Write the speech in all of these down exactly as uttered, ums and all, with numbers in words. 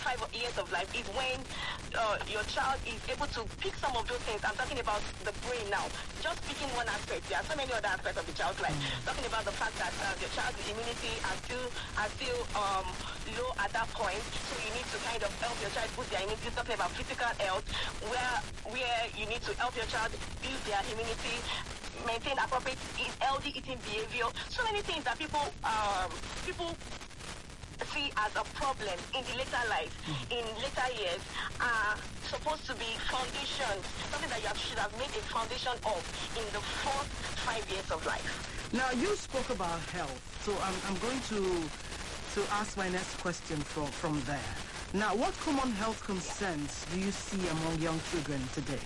five years of life is when uh, your child is able to pick some of those things. I'm talking about the brain now. Just picking one aspect. There are so many other aspects of the child's life. Mm. Talking about the fact that uh, the child's immunity are still are still um, low at that point, so you need to kind of help your child boost their immunity. Talking about physical health, where where you need to help your child build their immunity, maintain appropriate healthy eating behavior. So many things that people um, people see as a problem in the later life, in later years, are supposed to be foundations, something that you have, should have made a foundation of in the first five years of life. Now, you spoke about health, so I'm, I'm going to to ask my next question from, from there. Now, what common health concerns do you see among young children today?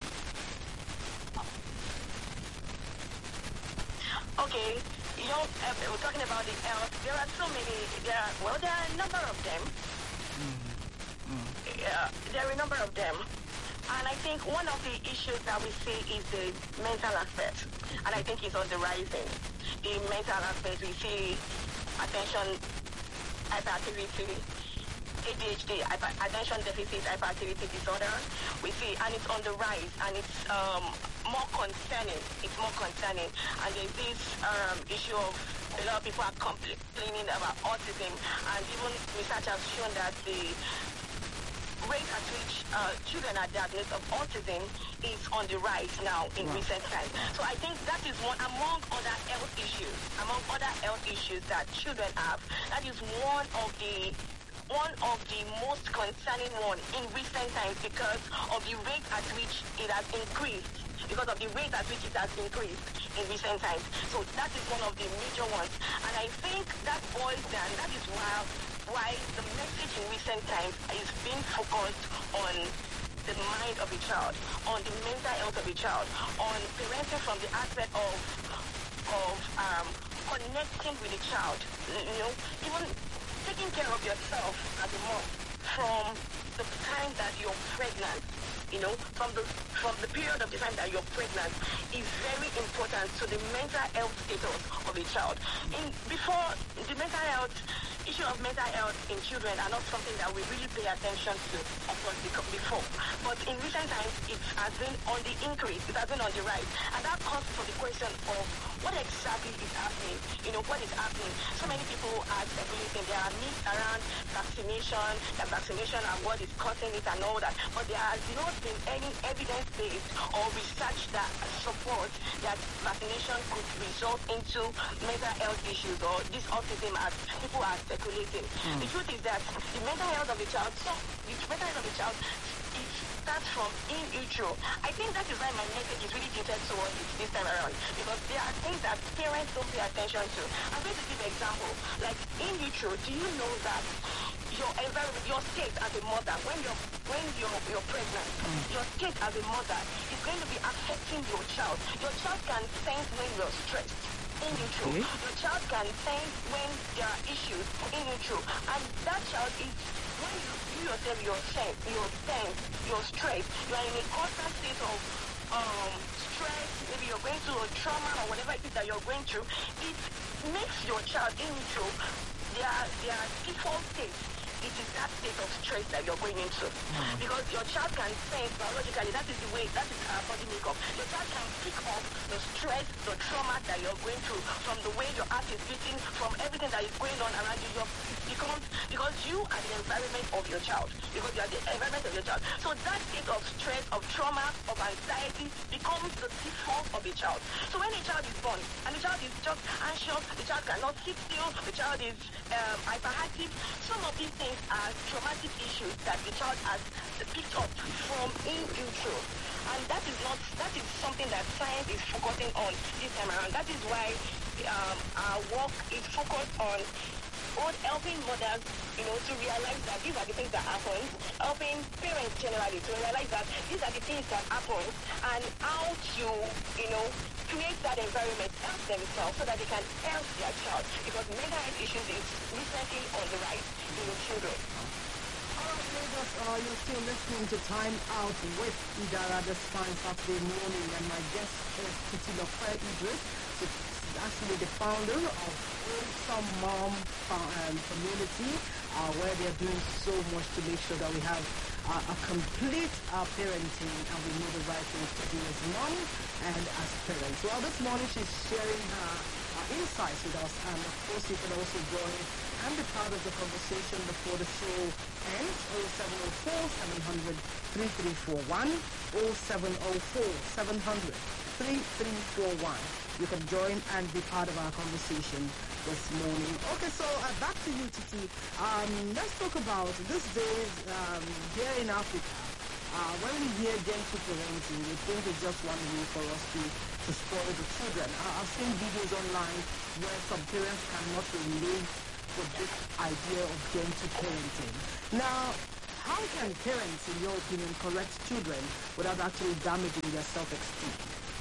Okay. You know, uh, we're talking about the health. There are so many. There are, well, there are a number of them. Mm. Mm. Uh, there are a number of them. And I think one of the issues that we see is the mental aspect. And I think it's on the rising. The mental aspect, we see attention hyperactivity, A D H D, hyper, attention deficit hyperactivity disorder. We see, and it's on the rise, and it's um, more concerning. It's more concerning. And there's this um, issue of a lot of people are complaining about autism, and even research has shown that the rate at which uh, children are diagnosed of autism is on the rise now in wow. recent times. So I think that is one among other health issues, among other health issues that children have. That is one of the one of the most concerning one in recent times because of the rate at which it has increased. Because of the rate at which it has increased in recent times. So that is one of the major ones. And I think that boils down, that is why, why the message in recent times is being focused on the mind of a child, on the mental health of a child, on parenting from the aspect of, of um, connecting with the child, you know, even taking care of yourself as a mom from the time that you're pregnant. You know, from the from the period of the time that you're pregnant is very important to the mental health status of a child. In before the mental health issue of mental health in children are not something that we really pay attention to before. But in recent times it has been on the increase, it has been on the rise. And that comes to the question of what exactly is happening, you know, what is happening. So many people are speculating, there are myths around vaccination, that vaccination and what is causing it and all that. But there has not been any evidence-based or research that supports that vaccination could result into mental health issues or this autism as people are speculating. Mm. The truth is that the mental health of the child, so the mental health of the child it starts from in utero. I think that is why my message is really tilted towards it this time around, because there are things that parents don't pay attention to. I'm going to give an example. Like in utero, do you know that your environment, your state as a mother, when you're when you're you're pregnant, mm. your state as a mother is going to be affecting your child. Your child can sense when you're stressed. In utero, okay. Your child can sense when there are issues in utero, and that child is when you, you yourself, you're sense, you're sense, you're stressed, you are in a constant state of um, stress. Maybe you're going through a trauma or whatever it is that you're going through. It makes your child in utero their their default state. It is that state of stress that you're going into. Mm. Because your child can sense biologically, that is the way, that is our body makeup. Your child can pick up the stress, the trauma that you're going through from the way your heart is beating, from everything that is going on around you. Your, it becomes, because you are the environment of your child. Because you are the environment of your child. So that state of stress, of trauma, of anxiety becomes the default of a child. So when a child is born, and the child is just anxious, the child cannot sit still, the child is um, hyperactive, some of these things are traumatic issues that the child has picked up from in utero. And that is not, that is something that science is focusing on this time around. That is why um, our work is focused on both helping mothers, you know, to realize that these are the things that happen, helping parents generally to realize that these are the things that happen, and how to, you know, create that environment, help themselves so that they can help their child, because mental health issues is recently on the rise in the children. All right, Lagos, uh, you're still listening to Time Out with Idara this fine Saturday morning, and my guest is Titilofe Idris. So, actually the founder of Some Mom um, Community, uh, where they're doing so much to make sure that we have uh, a complete uh, parenting and we know the right things to do as mom and as parents. Well, this morning she's sharing her uh, insights with us, and of course you can also join and be part of the conversation before the show ends. oh seven oh four, seven hundred, three three four one, oh seven oh four, seven hundred, three three four one. You can join and be part of our conversation this morning. Okay, so uh, back to you, Titi. Um, let's talk about these days um, here in Africa. Uh, when we hear gentle parenting, we think it's just one way for us to, to spoil the children. Uh, I've seen videos online where some parents cannot relate with this idea of gentle parenting. Now, how can parents, in your opinion, correct children without actually damaging their self-esteem?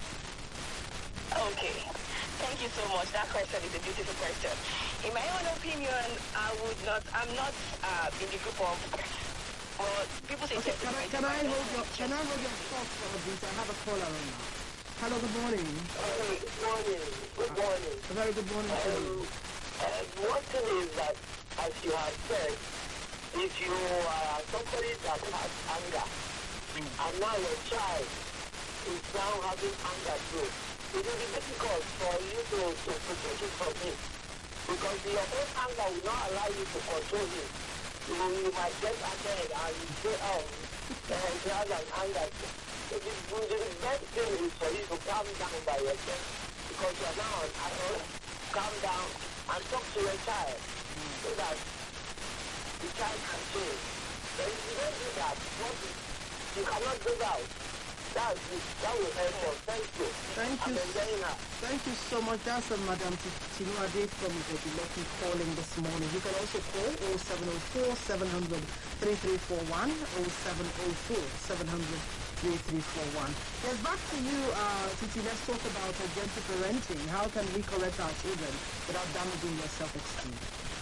Okay. Thank you so much. That question is a beautiful question. In my own opinion, I would not, I'm not uh, in the group of, well, people say... Okay, can I, can I hold your, can I hold your thoughts for a bit? I have a caller right now. Hello, good morning. Uh, good morning. Good morning. Uh, a very good morning to you. And one thing is that, as you have said, if you are somebody that has anger, mm. and now your child is now having anger too, it will be difficult for you to, to protect it from him. Because your own anger will not allow you to control him. You, you might get angered and you say, oh, uh, he has an anger. So the, the best thing is for you to calm down by yourself. Because you are now on anger, calm down and talk to your child so that the child can change. But if you don't do that, what is, you cannot go out. That, that will help us. Thank you. Thank you. Thank you so much. That's uh, Madam Tinuade from Lucky calling this morning. You can also call oh seven oh four, seven hundred, three three four one, oh seven oh four, seven hundred, three three four one. Yes, back to you, uh, Titi. Let's talk about uh, gentle parenting. How can we correct our children without damaging their self-esteem?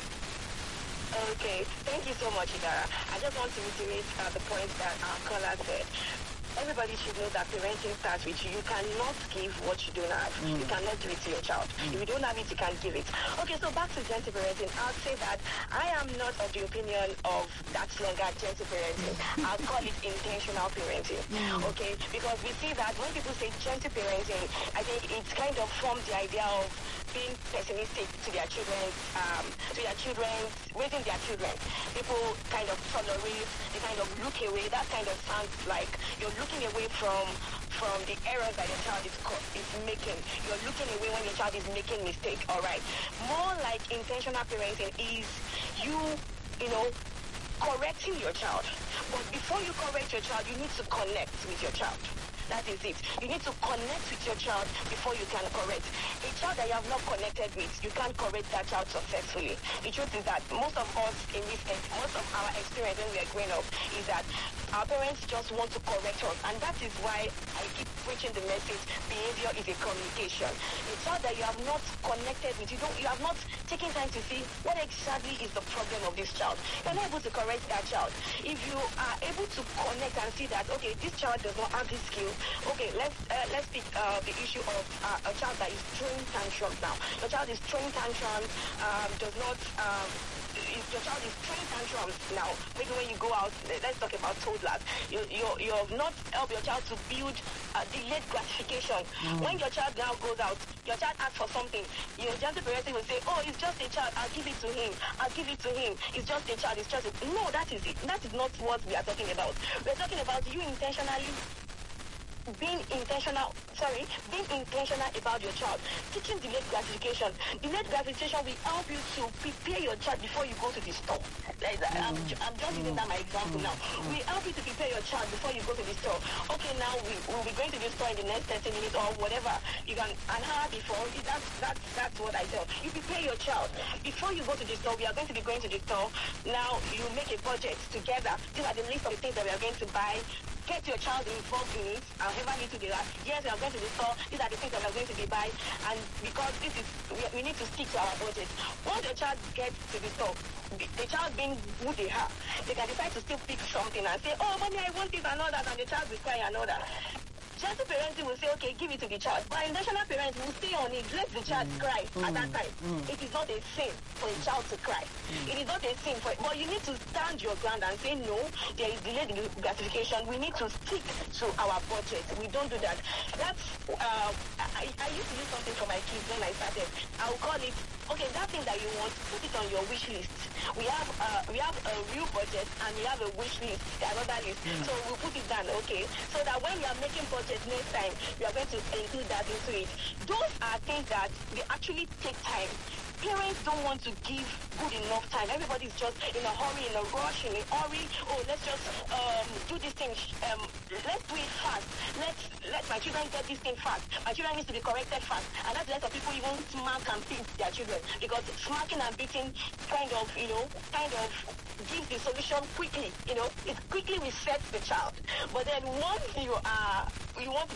Okay, thank you so much, Idara. I just want to reiterate uh, the point that our caller said. Everybody should know that parenting starts with you. You cannot give what you don't have. Mm. You cannot give it to your child. Mm. If you don't have it, you can't give it. Okay, so back to gentle parenting. I'll say that I am not of the opinion of that longer gentle parenting. I'll call it intentional parenting. Mm. Okay, because we see that when people say gentle parenting, I think it's kind of formed the idea of being pessimistic to their children, um, to their children, raising their children. People kind of tolerate, they kind of look away. That kind of sounds like you're looking away from from the errors that your child is, is making. You're looking away when your child is making mistake. All right. More like intentional parenting is you, you know, correcting your child. But before you correct your child, you need to connect with your child. That is it. You need to connect with your child before you can correct. A child that you have not connected with, you can't correct that child successfully. The truth is that most of us in this, most of our experience when we are growing up is that our parents just want to correct us. And that is why I keep preaching the message, behavior is a communication. A child that you have not connected with, you don't, you have not taken time to see what exactly is the problem of this child. You're not able to correct that child. If you are able to connect and see that, okay, this child does not have this skill. Okay, let's uh, let's pick uh, the issue of uh, a child that is throwing tantrums now. The child is throwing tantrums, um, does not, um, if your child is throwing tantrums now, maybe when you go out, let's talk about toddlers, you, you, you have not helped your child to build uh, delayed gratification. Mm. When your child now goes out, your child asks for something, your gentle parenting will say, oh, it's just a child, I'll give it to him, I'll give it to him, it's just a child, it's just a... No, that is it. That is not what we are talking about. We're talking about you intentionally being intentional, sorry, being intentional about your child. Teaching delayed gratification. Delayed gratification will help you to prepare your child before you go to the store. Like, mm. I'm, I'm just using that my example now. We help you to prepare your child before you go to the store. Okay, now we will be going to the store in the next thirty minutes or whatever. You can, an hour before, that's, that's, that's what I tell. You prepare your child. Before you go to the store, we are going to be going to the store. Now you make a budget together. These are the list of things that we are going to buy. Get your child involved in it, however little they are. Yes, we are going to the store. These are the things that we are going to be buying. And because this is, we, we need to stick to our budget. Once your child gets to the store, the, the child being who they are, they can decide to still pick something and say, oh, mommy, I want this and all that, and the child will cry and all that. gentle parenting will say, okay, give it to the child. But intentional parents will stay on it, let the child mm. cry mm. at that time. Mm. It is not a sin for a child to cry. Mm. It is not a sin for it. But you need to stand your ground and say, no, there is delayed gratification. We need to stick to our budget. We don't do that. That's, uh, I, I used to do something for my kids when I started. I will call it, okay, that thing that you want, put it on your wish list. We have uh, we have a real budget and we have a wish list, another list. Mm. So we'll put it down, okay? So that when we are making budget next time, we are going to include that into it. Those are things that they actually take time. Parents don't want to give good enough time. Everybody's just in a hurry, in a rush, in a hurry. Oh, let's just um, do this thing. Um, let's do it fast. Let's let my children get this thing fast. My children need to be corrected fast. And that's less of people even smack and beat their children. Because smacking and beating kind of, you know, kind of gives the solution quickly. You know, it quickly resets the child. But then once you are, you want to